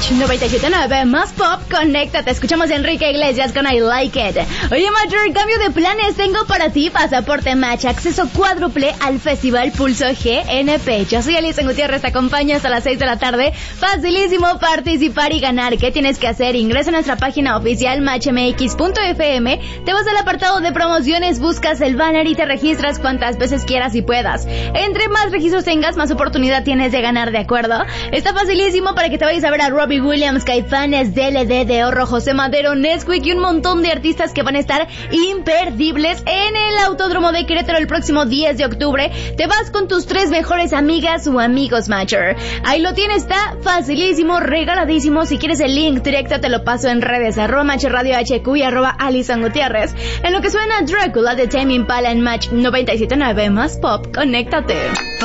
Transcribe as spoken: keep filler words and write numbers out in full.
Match noventa y siete punto nueve más pop, conéctate. Escuchamos a Enrique Iglesias con I Like It. Oye, Matcher, cambio de planes tengo para ti. Pasaporte Match, acceso cuádruple al Festival Pulso G N P. Yo soy Alison Gutiérrez, te acompaño hasta las seis de la tarde. Facilísimo participar y ganar. ¿Qué tienes que hacer? Ingresa a nuestra página oficial match m x punto f m, te vas al apartado de promociones, buscas el banner y te registras cuantas veces quieras y puedas. Entre más registros tengas, más oportunidad tienes de ganar, ¿de acuerdo? Está facilísimo para que te vayas a ver a Robbie Williams, Caifanes, D L D de Oro, José Madero, Nesquik y un montón de artistas que van a estar imperdibles en el Autódromo de Querétaro el próximo diez de octubre. Te vas con tus tres mejores amigas o amigos, Matcher. Ahí lo tienes, está facilísimo, regaladísimo. Si quieres el link directo te lo paso en redes, arroba Match Radio H Q y arroba Alison Gutiérrez. En lo que suena Drácula de Tame Impala en Match noventa y siete punto nueve más pop, conéctate.